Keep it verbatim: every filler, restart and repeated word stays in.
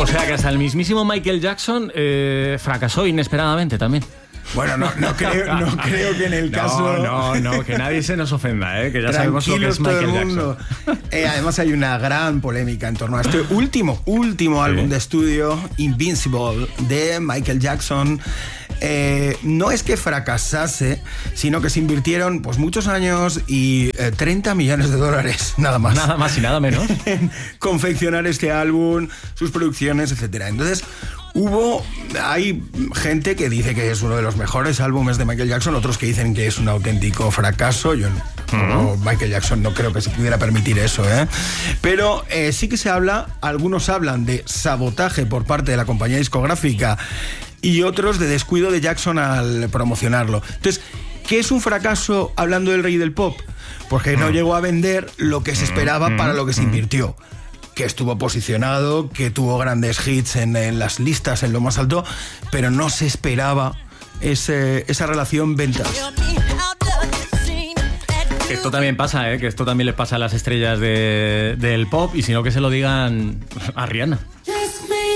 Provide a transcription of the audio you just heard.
O sea que hasta el mismísimo Michael Jackson eh, fracasó inesperadamente también. Bueno, no, no, creo, no creo que en el caso... No, no, no, que nadie se nos ofenda, ¿eh? Que ya sabemos lo que es todo el Michael mundo. Jackson. Eh, además hay una gran polémica en torno a este último, último Sí. álbum de estudio, Invincible, de Michael Jackson. Eh, no es que fracasase, sino que se invirtieron pues muchos años y eh, treinta millones de dólares, nada más. Nada más y nada menos. En confeccionar este álbum, sus producciones, etcétera. Entonces, hubo, hay gente que dice que es uno de los mejores álbumes de Michael Jackson, otros que dicen que es un auténtico fracaso. Yo no, uh-huh. Michael Jackson no creo que se pudiera permitir eso, ¿eh? Pero eh, sí que se habla, algunos hablan de sabotaje por parte de la compañía discográfica y otros de descuido de Jackson al promocionarlo. Entonces, ¿qué es un fracaso hablando del rey del pop? Porque no llegó a vender lo que se esperaba para lo que se invirtió. Que estuvo posicionado, que tuvo grandes hits en, en las listas, en lo más alto, pero no se esperaba ese, esa relación ventas. Que esto también pasa, ¿eh? Que esto también le pasa a las estrellas de, del pop, y si no que se lo digan a Rihanna.